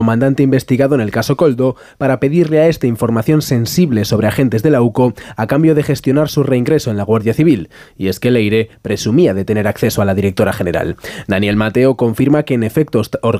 comandante investigado en el caso Koldo para pedirle a este información sensible sobre agentes de la UCO a cambio de gestionar su reingreso en la Guardia Civil. Y es que Leire presumía de tener acceso a la directora general. Daniel Mateo confirma que en efecto